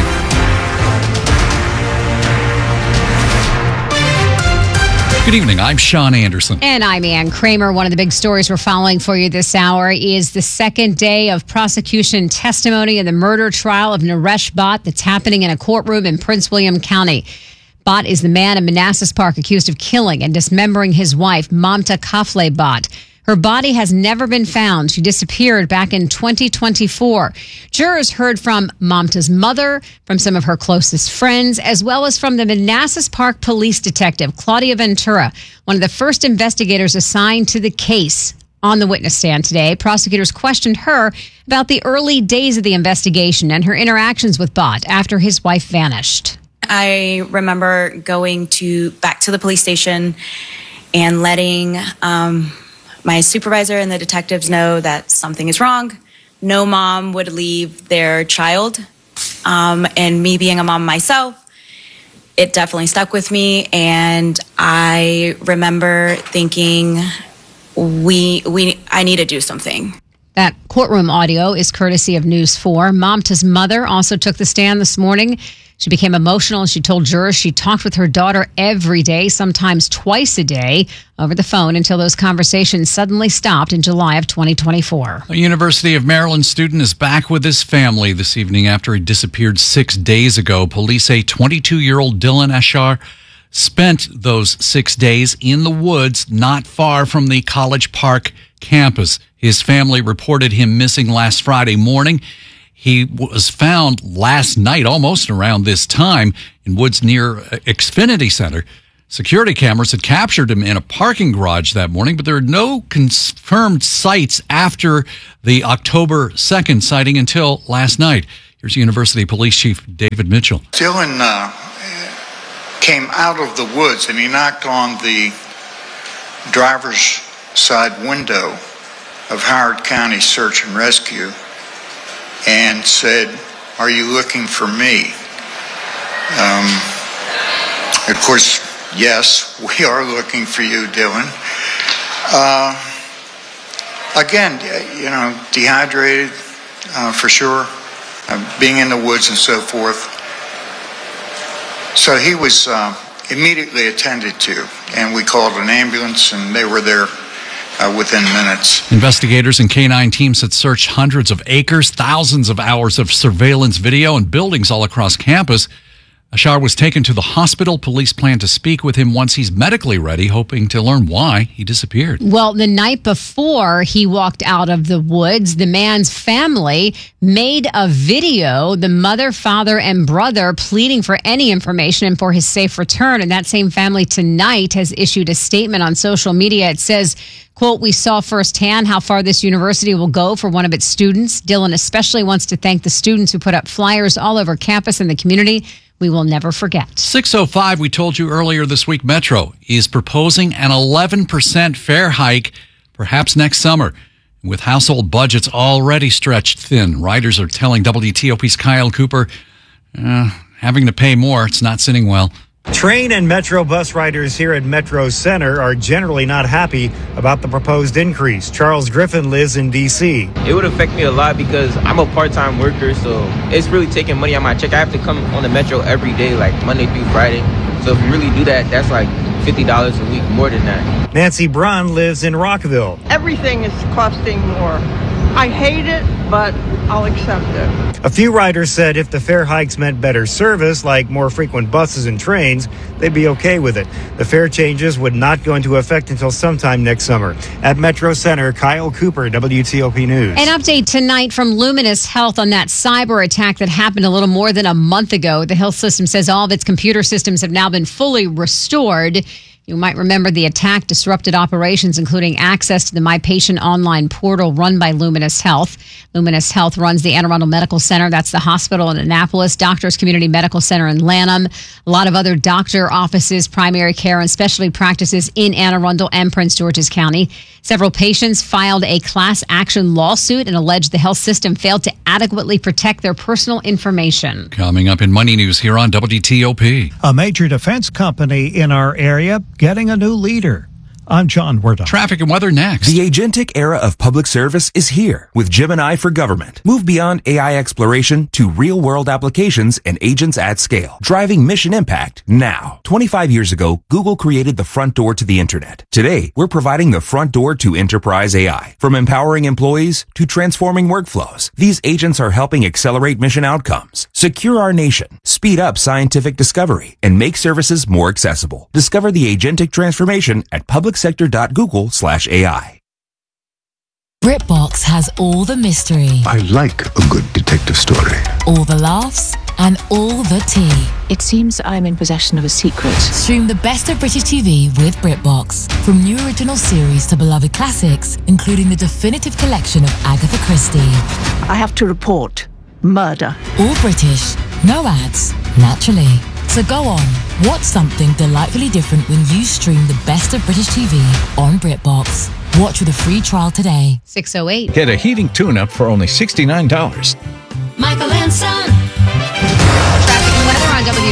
Good evening, I'm Sean Anderson. And I'm Ann Kramer. One of the big stories we're following for you this hour is the second day of prosecution testimony in the murder trial of Naresh Bhatt that's happening in a courtroom in Prince William County. Bhatt is the man in Manassas Park accused of killing and dismembering his wife, Mamta Kafle Bhatt. Her body has never been found. She disappeared back in twenty twenty-four. Jurors heard from Mamta's mother, from some of her closest friends, as well as from the Manassas Park police detective, Claudia Ventura, one of the first investigators assigned to the case. On the witness stand today, prosecutors questioned her about the early days of the investigation and her interactions with Bhatt after his wife vanished. I remember going to back to the police station and letting um, my supervisor and the detectives know that something is wrong. No mom would leave their child. Um, and me being a mom myself, it definitely stuck with me, and I remember thinking, we we I need to do something. That courtroom audio is courtesy of News four. Mamta's mother also took the stand this morning. She became emotional and she told jurors she talked with her daughter every day, sometimes twice a day, over the phone until those conversations suddenly stopped in July of twenty twenty-four. A University of Maryland student is back with his family this evening after he disappeared six days ago. Police say twenty-two-year-old Dylan Ashar spent those six days in the woods not far from the College Park campus. His family reported him missing last Friday morning. He was found last night, almost around this time, in woods near Xfinity Center. Security cameras had captured him in a parking garage that morning, but there are no confirmed sights after the October second sighting until last night. Here's University Police Chief David Mitchell. Dylan uh, came out of the woods and he knocked on the driver's side window of Howard County Search and Rescue and said, "Are you looking for me?" Um, of course, yes, we are looking for you, Dylan. Uh, again, you know, dehydrated uh, for sure, uh, being in the woods and so forth. So he was uh, immediately attended to, and we called an ambulance, and they were there Uh, within minutes. Investigators and K nine teams had searched hundreds of acres, thousands of hours of surveillance video, and buildings all across campus. Ashar was taken to the hospital. Police plan to speak with him once he's medically ready, hoping to learn why he disappeared. Well, the night before he walked out of the woods, the man's family made a video, the mother, father, and brother pleading for any information and for his safe return. And that same family tonight has issued a statement on social media. It says, quote, "We saw firsthand how far this university will go for one of its students. Dylan especially wants to thank the students who put up flyers all over campus and the community. We will never forget." six oh five, we told you earlier this week, Metro is proposing an eleven percent fare hike perhaps next summer. With household budgets already stretched thin, riders are telling W T O P's Kyle Cooper, uh, having to pay more, it's not sitting well. Train and Metro bus riders here at Metro Center are generally not happy about the proposed increase. Charles Griffin lives in D C. It would affect me a lot because I'm a part-time worker, so it's really taking money out my check. I have to come on the Metro every day, like Monday through Friday. So if you really do that, that's like fifty dollars a week, more than that. Nancy Braun lives in Rockville. Everything is costing more. I hate it, but I'll accept it. A few riders said if the fare hikes meant better service, like more frequent buses and trains, they'd be okay with it. The fare changes would not go into effect until sometime next summer. At Metro Center, Kyle Cooper, W T O P News. An update tonight from Luminous Health on that cyber attack that happened a little more than a month ago. The health system says all of its computer systems have now been fully restored. You might remember the attack disrupted operations, including access to the My Patient online portal run by Luminous Health. Luminous Health runs the Anne Arundel Medical Center. That's the hospital in Annapolis, Doctors Community Medical Center in Lanham, a lot of other doctor offices, primary care, and specialty practices in Anne Arundel and Prince George's County. Several patients filed a class action lawsuit and alleged the health system failed to adequately protect their personal information. Coming up in Money News here on W T O P. A major defense company in our area getting a new leader. I'm John Werdon. Traffic and weather next. The agentic era of public service is here with Gemini for Government. Move beyond A I exploration to real-world applications and agents at scale, driving mission impact now. twenty-five years ago, Google created the front door to the internet. Today, we're providing the front door to enterprise A I. From empowering employees to transforming workflows, these agents are helping accelerate mission outcomes, secure our nation, speed up scientific discovery, and make services more accessible. Discover the agentic transformation at public sector dot google slash A I. BritBox has all the mystery. I like a good detective story. All the laughs and all the tea. It seems I'm in possession of a secret. Stream the best of British T V with BritBox. From new original series to beloved classics, including the definitive collection of Agatha Christie. I have to report murder. All British, no ads, naturally. So go on, watch something delightfully different when you stream the best of British T V on BritBox. Watch with a free trial today. six oh eight. Get a heating tune-up for only sixty-nine dollars. Michael and Son. Traffic and weather on W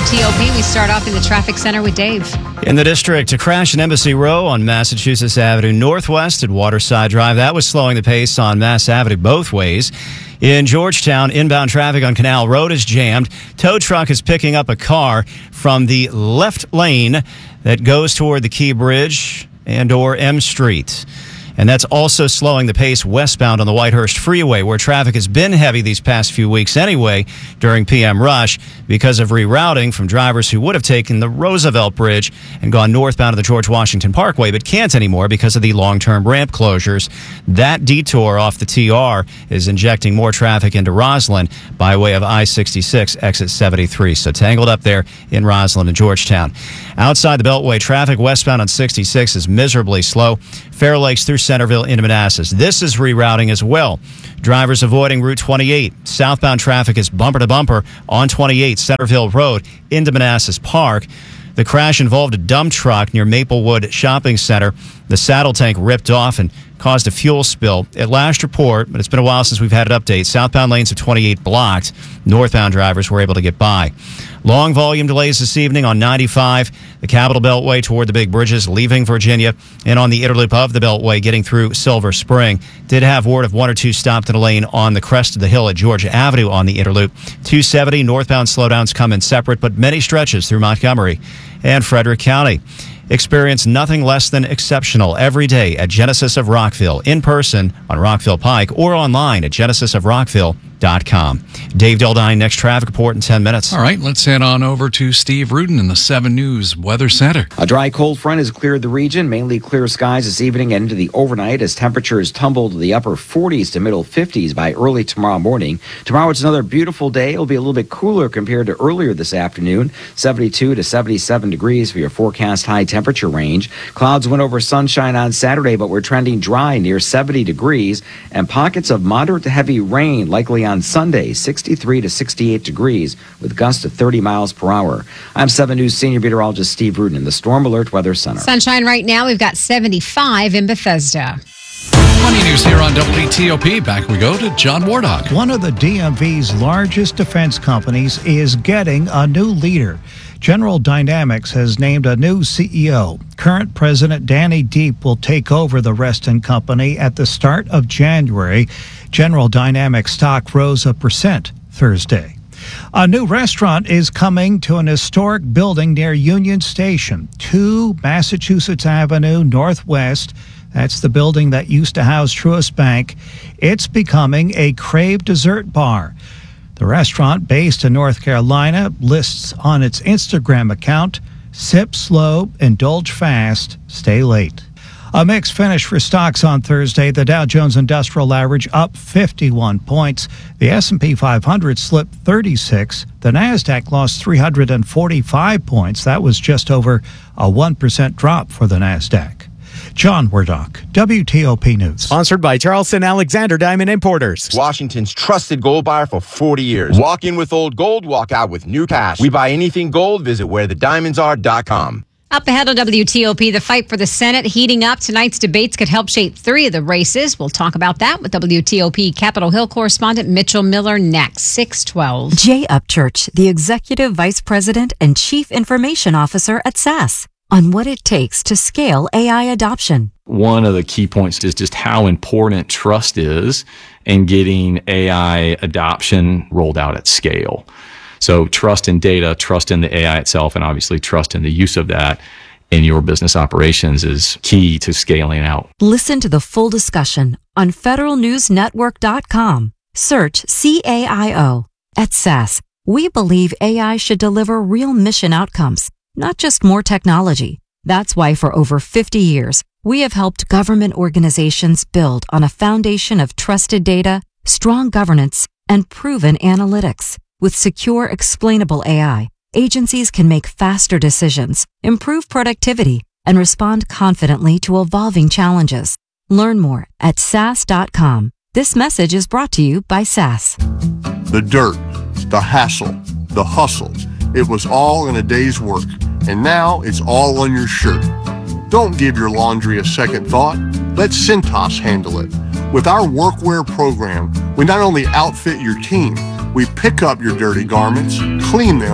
T O P. We start off in the traffic center with Dave. In the district, a crash in Embassy Row on Massachusetts Avenue Northwest at Waterside Drive. That was slowing the pace on Mass Avenue both ways. In Georgetown, inbound traffic on Canal Road is jammed. Tow truck is picking up a car from the left lane that goes toward the Key Bridge and or M Street. And that's also slowing the pace westbound on the Whitehurst Freeway, where traffic has been heavy these past few weeks anyway during P M rush because of rerouting from drivers who would have taken the Roosevelt Bridge and gone northbound to the George Washington Parkway, but can't anymore because of the long-term ramp closures. That detour off the T R is injecting more traffic into Roslyn by way of I sixty-six, exit seventy-three. So tangled up there in Roslyn and Georgetown. Outside the Beltway, traffic westbound on sixty-six is miserably slow. Fair Lakes through Centerville into Manassas. This is rerouting as well. Drivers avoiding Route twenty-eight. Southbound traffic is bumper to bumper on twenty-eight Centerville Road into Manassas Park. The crash involved a dump truck near Maplewood Shopping Center. The saddle tank ripped off and caused a fuel spill. At last report, but it's been a while since we've had an update, southbound lanes of twenty-eight blocked. Northbound drivers were able to get by. Long volume delays this evening on ninety-five, the Capitol Beltway toward the big bridges leaving Virginia, and on the inner loop of the Beltway getting through Silver Spring. Did have word of one or two stopped in a lane on the crest of the hill at Georgia Avenue on the inner loop. two seventy northbound slowdowns come in separate, but many stretches through Montgomery and Frederick County. Experience nothing less than exceptional every day at Genesis of Rockville, in person on Rockville Pike or online at genesis of rockville dot com. Dave Dildine, next traffic report in ten minutes. All right, let's head on over to Steve Rudin in the seven News Weather Center. A dry cold front has cleared the region, mainly clear skies this evening and into the overnight as temperatures tumble to the upper forties to middle fifties by early tomorrow morning. Tomorrow it's another beautiful day. It'll be a little bit cooler compared to earlier this afternoon, seventy-two to seventy-seven degrees for your forecast high temperature range. Clouds went over sunshine on Saturday, but we're trending dry near seventy degrees, and pockets of moderate to heavy rain likely on Sunday, sixty-three to sixty-eight degrees with gusts of thirty miles per hour. I'm seven News senior meteorologist Steve Rudin in the Storm Alert Weather Center. Sunshine right now. We've got seventy-five in Bethesda. Money News here on W T O P. Back we go to John Wardock. One of the D M V's largest defense companies is getting a new leader. General Dynamics has named a new C E O. Current President Danny Deep will take over the Reston Company at the start of January. General Dynamics stock rose a percent Thursday. A new restaurant is coming to an historic building near Union Station, two Massachusetts Avenue Northwest. That's the building that used to house Truist Bank. It's becoming a Crave dessert bar. The restaurant, based in North Carolina, lists on its Instagram account, sip slow, indulge fast, stay late. A mixed finish for stocks on Thursday. The Dow Jones Industrial Average up fifty-one points. The S and P five hundred slipped thirty-six. The Nasdaq lost three hundred forty-five points. That was just over a one percent drop for the Nasdaq. John Wardock, W T O P News. Sponsored by Charleston Alexander Diamond Importers. Washington's trusted gold buyer for forty years. Walk in with old gold, walk out with new cash. We buy anything gold. Visit where the diamonds are dot com. Up ahead on W T O P, the fight for the Senate heating up. Tonight's debates could help shape three of the races. We'll talk about that with W T O P Capitol Hill correspondent Mitchell Miller next, six twelve. Jay Upchurch, the Executive Vice President and Chief Information Officer at S A S, on what it takes to scale A I adoption. One of the key points is just how important trust is in getting A I adoption rolled out at scale. So trust in data, trust in the A I itself, and obviously trust in the use of that in your business operations is key to scaling out. Listen to the full discussion on federal news network dot com. Search C A I O. At S A S, we believe A I should deliver real mission outcomes, not just more technology. That's why for over fifty years, we have helped government organizations build on a foundation of trusted data, strong governance, and proven analytics. With secure, explainable A I, agencies can make faster decisions, improve productivity, and respond confidently to evolving challenges. Learn more at S A S dot com. This message is brought to you by S A S. The dirt, the hassle, the hustle. It was all in a day's work, and now it's all on your shirt. Don't give your laundry a second thought. Let Cintas handle it. With our workwear program, we not only outfit your team, we pick up your dirty garments, clean them,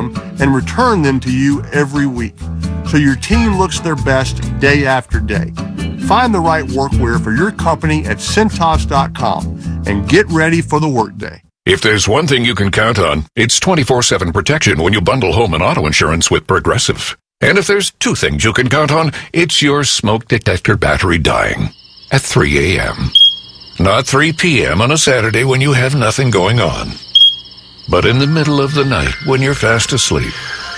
and return them to you every week, so your team looks their best day after day. Find the right workwear for your company at Cintas dot com and get ready for the workday. If there's one thing you can count on, it's twenty-four seven protection when you bundle home and auto insurance with Progressive. And if there's two things you can count on, it's your smoke detector battery dying at three a.m. Not three p.m. on a Saturday when you have nothing going on, but in the middle of the night when you're fast asleep.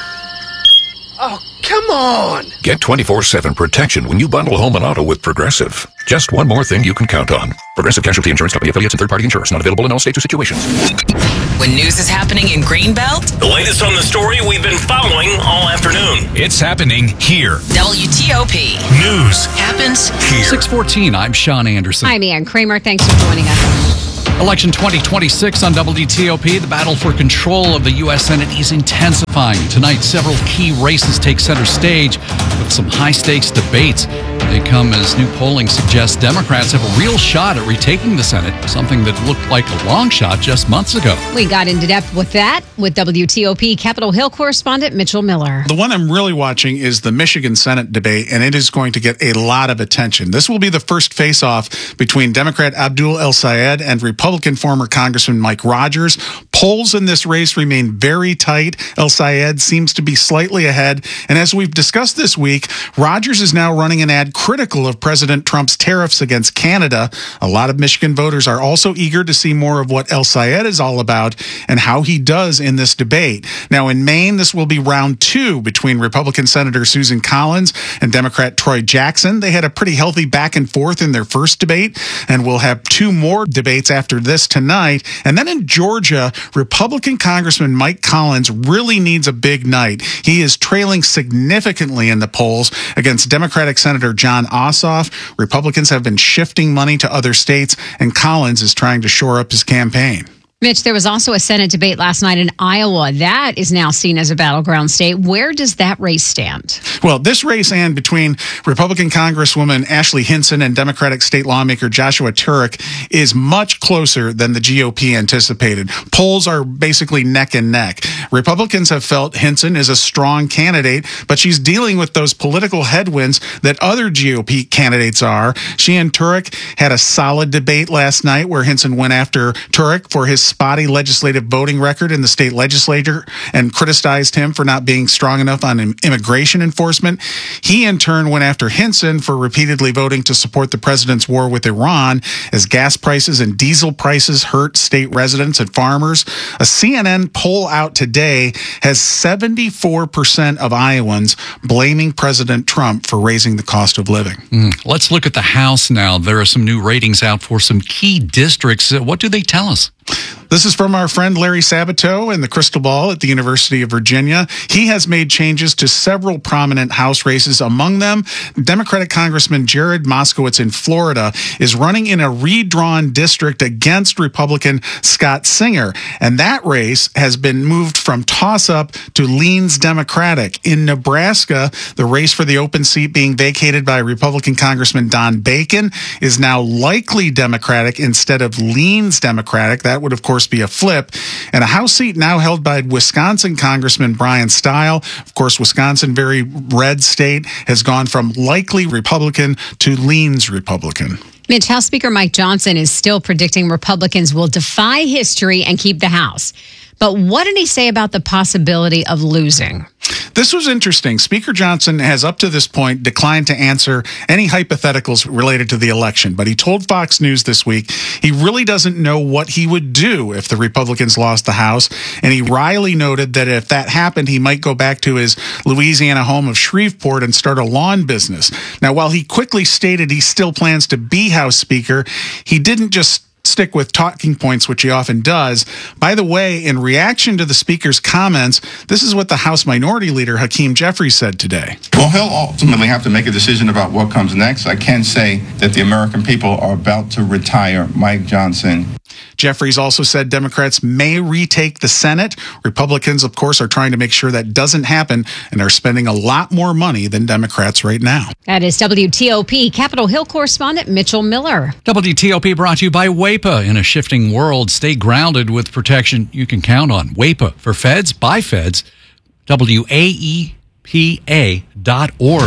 Oh, come on! Get twenty-four seven protection when you bundle home and auto with Progressive. Just one more thing you can count on. Progressive Casualty Insurance Company affiliates and third-party insurers. Not available in all states or situations. When news is happening in Greenbelt, the latest on the story we've been following all afternoon. It's happening here. W T O P. News happens here. six fourteen, I'm Sean Anderson. I'm Ann Kramer. Thanks for joining us. Election twenty twenty-six on W T O P. The battle for control of the U S Senate is intensifying. Tonight, several key races take center stage with some high-stakes debates. They come as new polling suggests Democrats have a real shot at retaking the Senate, something that looked like a long shot just months ago. We got into depth with that with W T O P Capitol Hill correspondent Mitchell Miller. The one I'm really watching is the Michigan Senate debate, and it is going to get a lot of attention. This will be the first face-off between Democrat Abdul El-Sayed and Republican former Congressman Mike Rogers. Polls in this race remain very tight. El-Sayed seems to be slightly ahead, and as we've discussed this week, Rogers is now running an ad critical of President Trump's tariffs against Canada. A lot of Michigan voters are also eager to see more of what El-Sayed is all about and how he does in this debate. Now, in Maine, this will be round two between Republican Senator Susan Collins and Democrat Troy Jackson. They had a pretty healthy back and forth in their first debate, and we'll have two more debates after this tonight. And then in Georgia, Republican Congressman Mike Collins really needs a big night. He is trailing significantly in the polls against Democratic Senator John Ossoff. Republicans have been shifting money to other states, and Collins is trying to shore up his campaign. Mitch, there was also a Senate debate last night in Iowa. That is now seen as a battleground state. Where does that race stand? Well, this race, and between Republican Congresswoman Ashley Hinson and Democratic state lawmaker Joshua Turek, is much closer than the G O P anticipated. Polls are basically neck and neck. Republicans have felt Hinson is a strong candidate, but she's dealing with those political headwinds that other G O P candidates are. She and Turek had a solid debate last night where Hinson went after Turek for his spotty legislative voting record in the state legislature and criticized him for not being strong enough on immigration enforcement. He, in turn, went after Hinson for repeatedly voting to support the president's war with Iran as gas prices and diesel prices hurt state residents and farmers. A C N N poll out today has seventy-four percent of Iowans blaming President Trump for raising the cost of living. Mm. Let's look at the House now. There are some new ratings out for some key districts. What do they tell us? This is from our friend Larry Sabato in the Crystal Ball at the University of Virginia. He has made changes to several prominent House races. Among them, Democratic Congressman Jared Moskowitz in Florida is running in a redrawn district against Republican Scott Singer. And that race has been moved from toss-up to leans Democratic. In Nebraska, the race for the open seat being vacated by Republican Congressman Don Bacon is now likely Democratic instead of leans Democratic. That would, of course, be a flip. And a House seat now held by Wisconsin Congressman Brian Stile. Of course, Wisconsin, very red state, has gone from likely Republican to leans Republican. Mitch, House Speaker Mike Johnson is still predicting Republicans will defy history and keep the House. But what did he say about the possibility of losing? This was interesting. Speaker Johnson has up to this point declined to answer any hypotheticals related to the election, but he told Fox News this week he really doesn't know what he would do if the Republicans lost the House, and he wryly noted that if that happened, he might go back to his Louisiana home of Shreveport and start a lawn business. Now, while he quickly stated he still plans to be House Speaker, he didn't just stick with talking points, which he often does. By the way, in reaction to the Speaker's comments, this is what the House Minority Leader Hakeem Jeffries said today. Well, he'll ultimately have to make a decision about what comes next. I can say that the American people are about to retire Mike Johnson. Jeffries also said Democrats may retake the Senate. Republicans, of course, are trying to make sure that doesn't happen and are spending a lot more money than Democrats right now. That is W T O P Capitol Hill correspondent Mitchell Miller. W T O P brought to you by WAEPA. In a shifting world, stay grounded with protection you can count on. WAEPA, for feds, by feds. W A E P A dot org.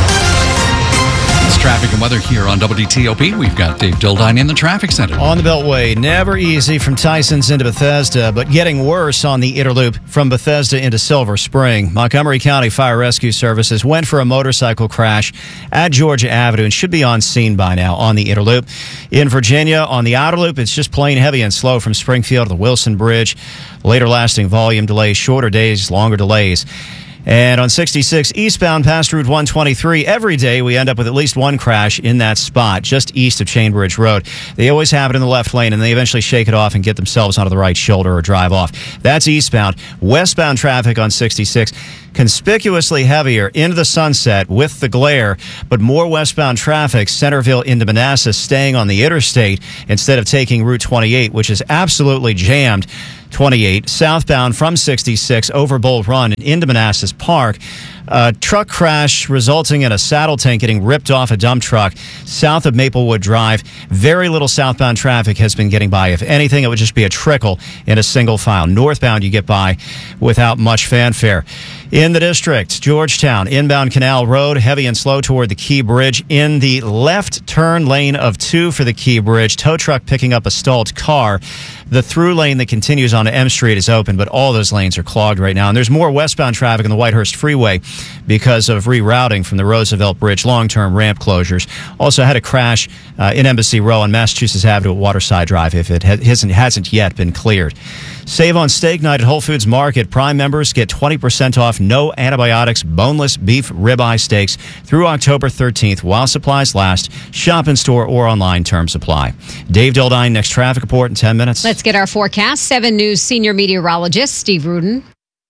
It's traffic and weather here on W T O P. We've got Dave Dildine in the traffic center. On the Beltway, never easy from Tysons into Bethesda, but getting worse on the Inner Loop from Bethesda into Silver Spring. Montgomery County Fire Rescue Services went for a motorcycle crash at Georgia Avenue and should be on scene by now on the Inner Loop. In Virginia, on the Outer Loop, it's just plain heavy and slow from Springfield to the Wilson Bridge. Later lasting volume delays, shorter days, longer delays. And on sixty-six eastbound past Route one twenty-three, every day we end up with at least one crash in that spot just east of Chainbridge Road. They always happen in the left lane, and they eventually shake it off and get themselves onto the right shoulder or drive off. That's eastbound. Westbound traffic on sixty-six, conspicuously heavier into the Sunset with the glare, but more westbound traffic, Centerville into Manassas, staying on the interstate instead of taking Route twenty-eight, which is absolutely jammed. twenty-eight southbound from sixty-six over Bull Run and into Manassas Park. A truck crash resulting in a saddle tank getting ripped off a dump truck south of Maplewood Drive. Very little southbound traffic has been getting by. If anything, it would just be a trickle in a single file. Northbound, you get by without much fanfare. In the district, Georgetown, inbound Canal Road, heavy and slow toward the Key Bridge. In the left turn lane of two for the Key Bridge, tow truck picking up a stalled car. The through lane that continues onto M Street is open, but all those lanes are clogged right now. And there's more westbound traffic on the Whitehurst Freeway because of rerouting from the Roosevelt Bridge, long-term ramp closures. Also had a crash uh, in Embassy Row on Massachusetts Avenue at Waterside Drive if it ha- hasn't, hasn't yet been cleared. Save on steak night at Whole Foods Market. Prime members get twenty percent off no antibiotics, boneless beef ribeye steaks through October thirteenth while supplies last. Shop in store or online, terms apply. Dave Dildine, next traffic report in ten minutes. Let's get our forecast. seven News senior meteorologist Steve Rudin.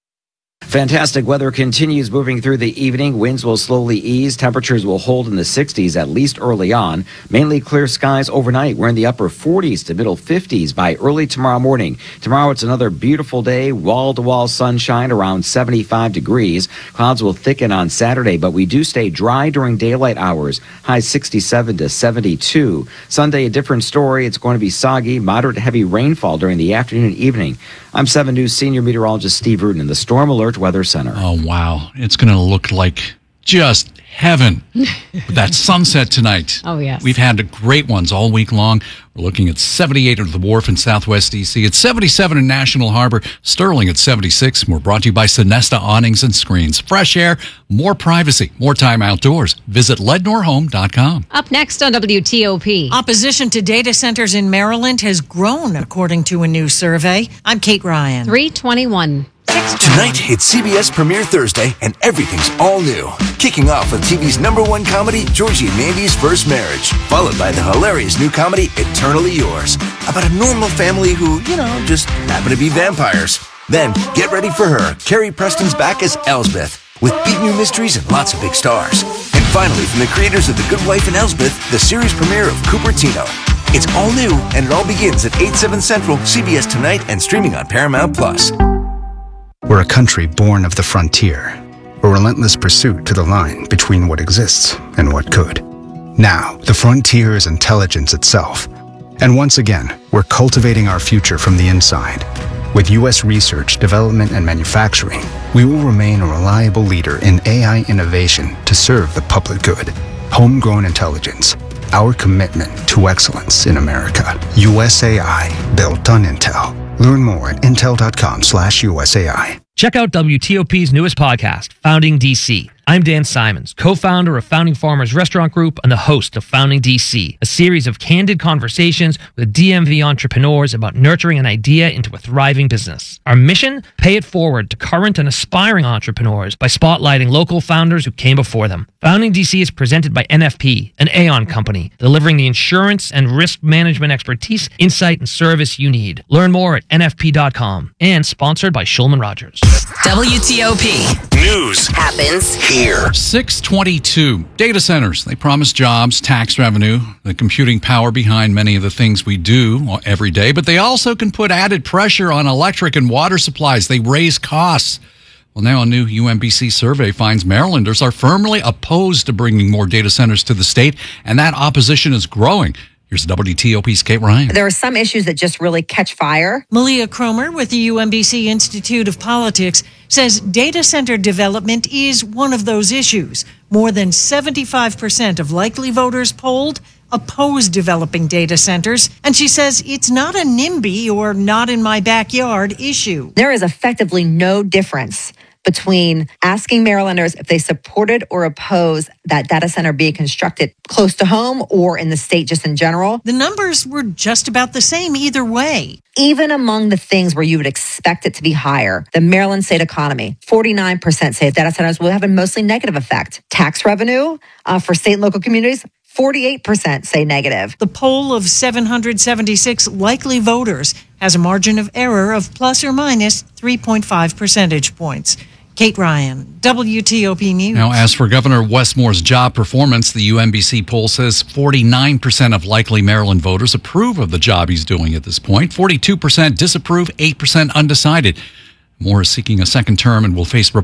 Fantastic weather continues moving through the evening. Winds will slowly ease. Temperatures will hold in the sixties, at least early on. Mainly clear skies overnight. We're in the upper forties to middle fifties by early tomorrow morning. Tomorrow it's another beautiful day. Wall-to-wall sunshine around seventy-five degrees. Clouds will thicken on Saturday, but we do stay dry during daylight hours. High sixty-seven to seventy-two. Sunday, a different story. It's going to be soggy, moderate to heavy rainfall during the afternoon and evening. I'm seven News senior meteorologist Steve Rudin in the Storm Alert Weather Center. Oh, wow. It's going to look like just heaven with that sunset tonight. Oh, yes. We've had great ones all week long. We're looking at seventy-eight at the Wharf in Southwest D C. It's seventy-seven in National Harbor. Sterling at seventy-six. We're brought to you by Sonesta Awnings and Screens. Fresh air, more privacy, more time outdoors. Visit lednor home dot com. Up next on W T O P. Opposition to data centers in Maryland has grown, according to a new survey. I'm Kate Ryan. three twenty-one. Tonight, it's C B S Premiere Thursday, and everything's all new. Kicking off with T V's number one comedy, Georgie and Mandy's First Marriage, followed by the hilarious new comedy, Eternally Yours, about a normal family who, you know, just happen to be vampires. Then, get ready for her. Carrie Preston's back as Elsbeth, with big new mysteries and lots of big stars. And finally, from the creators of The Good Wife and Elsbeth, the series premiere of Cupertino. It's all new, and it all begins at eight, seven Central, C B S Tonight, and streaming on Paramount Plus. We're a country born of the frontier, a relentless pursuit to the line between what exists and what could. Now, the frontier is intelligence itself. And once again, we're cultivating our future from the inside. With U S research, development, and manufacturing, we will remain a reliable leader in A I innovation to serve the public good. Homegrown intelligence, our commitment to excellence in America. U S A I, built on Intel. Learn more at intel.com slash USAI. Check out W T O P's newest podcast, Founding D C. I'm Dan Simons, co-founder of Founding Farmers Restaurant Group and the host of Founding D C, a series of candid conversations with D M V entrepreneurs about nurturing an idea into a thriving business. Our mission? Pay it forward to current and aspiring entrepreneurs by spotlighting local founders who came before them. Founding D C is presented by N F P, an Aon company, delivering the insurance and risk management expertise, insight, and service you need. Learn more at N F P dot com and sponsored by Shulman Rogers. W T O P. News happens here. six twenty-two. Data centers. They promise jobs, tax revenue, the computing power behind many of the things we do every day, but they also can put added pressure on electric and water supplies. They raise costs. Well, now a new U M B C survey finds Marylanders are firmly opposed to bringing more data centers to the state, and that opposition is growing. Here's W T O P's Kate Ryan. There are some issues that just really catch fire. Malia Cromer with the U M B C Institute of Politics says data center development is one of those issues. More than seventy-five percent of likely voters polled oppose developing data centers, and she says it's not a NIMBY or not in my backyard issue. There is effectively no difference between asking Marylanders if they supported or oppose that data center being constructed close to home or in the state just in general. The numbers were just about the same either way. Even among the things where you would expect it to be higher, the Maryland state economy, forty-nine percent say data centers will have a mostly negative effect. Tax revenue uh, for state and local communities, forty-eight percent say negative. The poll of seven hundred seventy-six likely voters has a margin of error of plus or minus three point five percentage points. Kate Ryan, W T O P News. Now, as for Governor Westmore's job performance, the U M B C poll says forty-nine percent of likely Maryland voters approve of the job he's doing at this point. forty-two percent disapprove, eight percent undecided. Moore is seeking a second term and will face